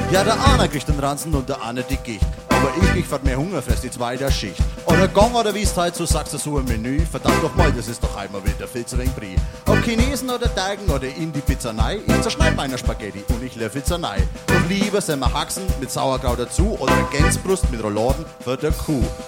Ja, der eine kriegt den Ranzen und der andere die Gicht. Aber ich fahrt mehr Hunger, fress die zweite Schicht. Oder Gang oder wie's halt so sagst, so ein Menü. Verdammt doch mal, das ist doch einmal wieder viel zu wenig Brie. Ob Chinesen oder Teigen oder in die Pizzanei, ich zerschneid meiner Spaghetti und ich leer Pizzanei. Doch lieber sind wir Haxen mit Sauerkraut dazu oder Gänsebrust mit Rouladen für der Kuh.